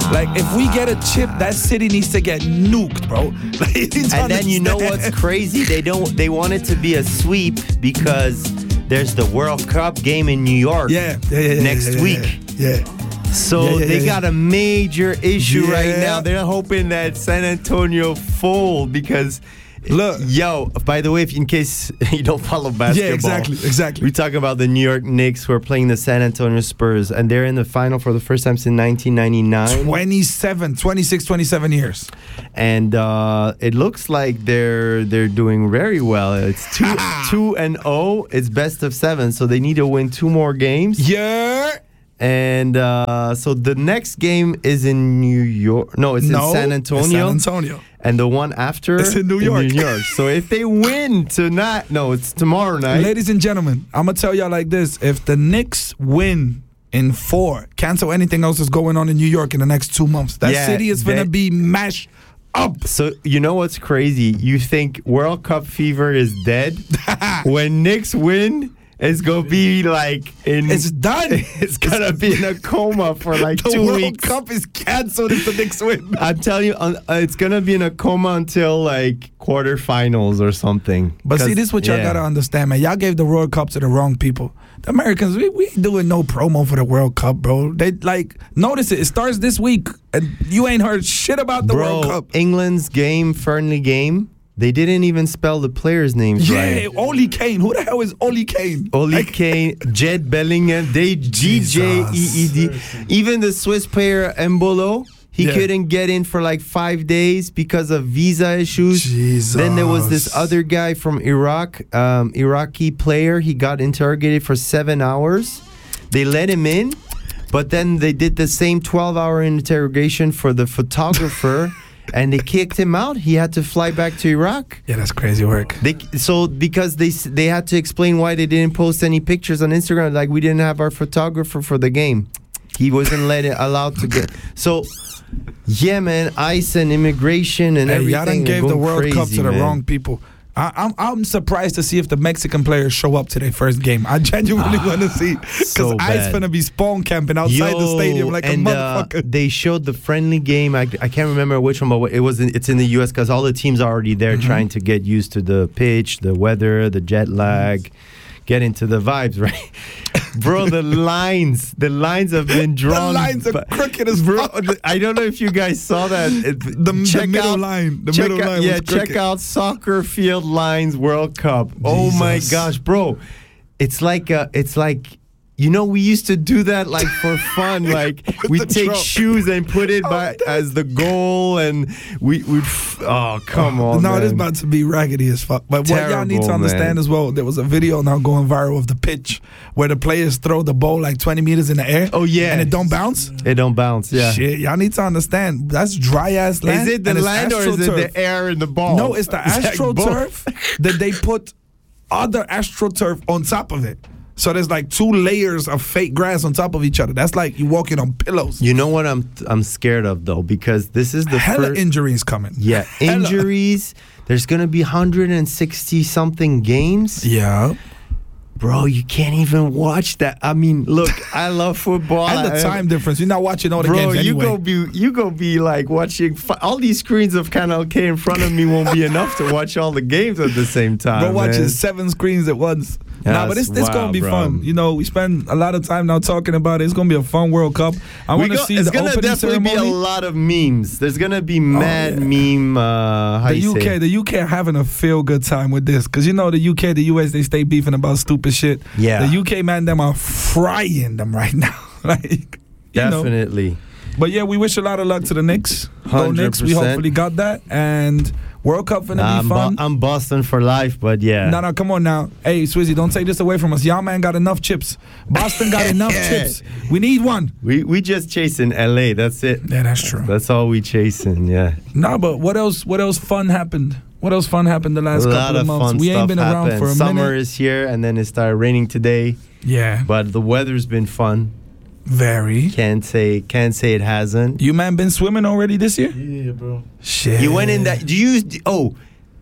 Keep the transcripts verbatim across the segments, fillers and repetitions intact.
Like, if we get a chip, that city needs to get nuked, bro. Like, you need to And then you know understand. what's crazy? They don't. They want it to be a sweep because there's the World Cup game in New York. Yeah, yeah, yeah, yeah, next yeah, week. Yeah. yeah. So Yeah, yeah, they yeah. got a major issue Yeah. right now. They're hoping that San Antonio fold because, Look. yo, by the way, if in case you don't follow basketball. Yeah, exactly, exactly. We talk about the New York Knicks who are playing the San Antonio Spurs, and they're in the final for the first time since nineteen ninety-nine. twenty-seven, twenty-six, twenty-seven years. And uh, it looks like they're they're doing very well. It's two two and oh. It's best of seven, so they need to win two more games. Yeah. And uh, so the next game is in New York. No, it's No, in San Antonio. it's San Antonio. And the one after It's in New York. New York. So if they win tonight, no, it's tomorrow night. Ladies and gentlemen, I'm going to tell y'all like this. If the Knicks win in four, cancel anything else that's going on in New York in the next two months. That Yeah, city is going to they- be mashed up. So you know what's crazy? You think World Cup fever is dead? When Knicks win, it's gonna be like in. It's done. It's gonna be in a coma for like The two World weeks. Cup is canceled if the Knicks win. I'm telling you, uh, it's gonna be in a coma until like quarterfinals or something. But see, 'Cause- this is what y'all yeah. gotta understand, man. Y'all gave the World Cup to the wrong people. The Americans, we, we ain't doing no promo for the World Cup, bro. They like notice it. It starts this week, and you ain't heard shit about the Bro, World Cup. England's game, friendly game. They didn't even spell the players' names Yeah, right. Oli Kane. Who the hell is Oli Kane? Oli Kane, Jed Bellingham, they G J E E D. Even the Swiss player Embolo, he Yeah. couldn't get in for like five days because of visa issues. Jesus. Then there was this other guy from Iraq, um, Iraqi player. He got interrogated for seven hours. They let him in, but then they did the same twelve-hour interrogation for the photographer. And they kicked him out. He had to fly back to Iraq. Yeah, that's crazy work. They so because they s- they had to explain why they didn't post any pictures on Instagram. Like we didn't have our photographer for the game. He wasn't let it, allowed to get. So yeah, man, ICE and immigration and Hey, everything. y'all done are gave the going World Cup crazy, to the man. wrong people. I, I'm I'm surprised to see if the Mexican players show up to their first game. I genuinely want to see because so Ice bad. finna be spawn camping outside the Yo, stadium like and, a uh, motherfucker. they showed the friendly game. I, I can't remember which one, but it was. In, it's in the U S because all the teams are already there, Mm-hmm. trying to get used to the pitch, the weather, the jet lag, get into the vibes, right? Bro, the lines, the lines have been drawn. the lines are but- crooked as Bro, fuck. the- I don't know if you guys saw that. It- The, the check middle out- line, the check middle out- line yeah, was check crooked. out Soccer Field Lines World Cup. Oh my Jesus. gosh, bro! It's like uh, it's like. You know, we used to do that like for fun. Like we the take truck. shoes and put it by, as the goal, and we would. Oh, come on! No, man. it is about to be raggedy as fuck. But what y'all need to Terrible, understand man. as well, there was a video now going viral of the pitch where the players throw the ball like twenty meters in the air. Oh, yeah. and it don't bounce. It don't bounce. Yeah. Shit, y'all need to understand that's dry ass land. Is it the and it's land or is it AstroTurf. the air in the ball? No, it's the It's like both. AstroTurf that they put other AstroTurf on top of it. So there's like two layers of fake grass on top of each other. That's like you walking on pillows. You know what I'm I'm scared of though, because this is the Hella first. injuries coming. Yeah, Hella. injuries. There's gonna be one hundred sixty something games. Yeah. Bro, you can't even watch that. I mean, look, I love football. And the I- time difference. You're not watching all the Bro, games you anyway. go be you go be like watching fi- all these screens of Canal K in front of me won't be enough to watch all the games at the same time. Bro, watching man. seven screens at once. Yeah, nah, but this that's this gonna wild, be bro. fun. You know, we spend a lot of time now talking about it. It's gonna be a fun World Cup. I We want to go- see it's the gonna opening definitely be a ceremony. lot of memes. There's gonna be mad yeah. meme. Uh, how The you U K, say? the U K are having a feel good time with this, cause you know the U K, the U S, they stay beefing about stupid shit. Yeah. The U K man, them are frying them right now. Like, you know. Definitely. But yeah, we wish a lot of luck to the Knicks. Go Knicks. We one hundred percent. hopefully got that, and World Cup finna Nah, be I'm, fun. Bo- I'm Boston for life, but yeah. No, no, come on now. Hey, Swizzy, don't take this away from us. Y'all man got enough chips. Boston got enough chips. We need one. We we just chasing L A. That's it. Yeah, that's true. That's all we chasing. Yeah. No, but what else? What else fun happened? What else fun happened the last A couple lot of of months? fun We stuff ain't been around happened. for a Summer minute. is here, and then it started raining today. Yeah, But the weather's been fun. very. Can't say can't say it hasn't. You man been swimming already this year? Yeah, bro. Shit. You went in that. Do you? Oh,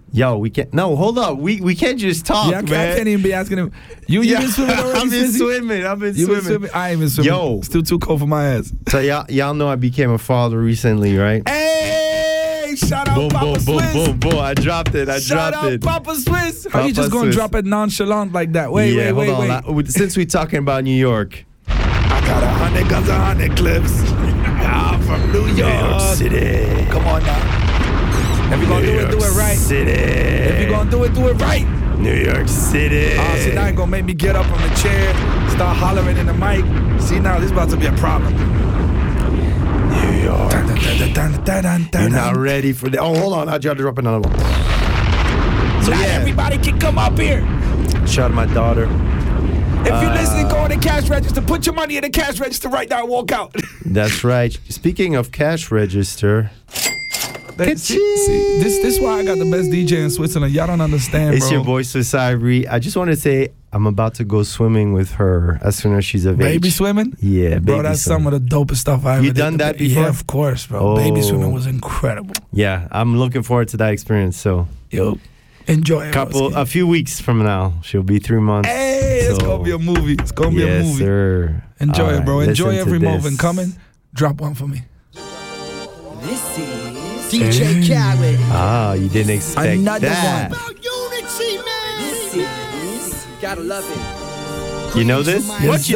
Yo, we can't. No, hold up. We we can't just talk, Yeah, I, man. I can't even be asking him. You you Yeah, been swimming already? I've been Sissy? swimming. I've been You swimming. been swimming? I ain't been swimming. Yo. Still too cold for my ass. So y'all, y'all know I became a father recently, right? Hey, shout out Boom, Papa boom, Swiss. boom, boom, boom. I dropped it. I Shout dropped out it. Papa Swiss. How you Papa just gonna Swiss. drop it nonchalant like that? Wait, yeah, wait, hold wait, on. wait. I- since we're talking about New York, I got a hundred guns, a hundred clips. I'm from New York. City. Come on now. If you gonna do it, do it right. City. If you gonna do it, do it right. New York City. Oh, see, now you gonna make me get up from the chair, start hollering in the mic. See, now this is about to be a problem. New York. Dun, dun, dun, dun, dun, dun, dun, You're not dun. ready for that. Oh, hold on. I tried to drop another one. So Not yeah, everybody can come up here. shout out my daughter. If you're Uh, listening, go in the cash register. Put your money in the cash register right now and walk out. That's right. Speaking of cash register, see, see, this this why I got the best D J in Switzerland. Y'all don't understand, it's bro. your boy Swiss Ivory. I just want to say I'm about to go swimming with her as soon as she's of Baby age. swimming? Yeah, Bro, baby that's swimming. some of the dopest stuff I ever You did. done that before? Yeah, of course, bro. Baby Oh. swimming was incredible. Yeah, I'm looking forward to that experience. So, Yo, enjoy it. couple, broski. a few weeks from now, she'll be three months. Hey, it's So- gonna be a movie. It's gonna be yes, a movie. sir. Enjoy All it, bro. right, Enjoy listen to every this. moment coming. Drop one for me. This is D J Khaled. Ah, you didn't expect Another that. one. This is Gotta Love It. You know this? Yes, what you